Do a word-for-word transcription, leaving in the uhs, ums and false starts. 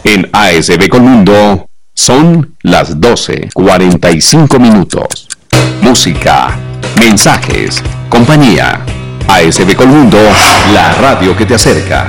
En A S B Colmundo son las doce cuarenta y cinco minutos. Música, mensajes, compañía. A S B Colmundo, la radio que te acerca.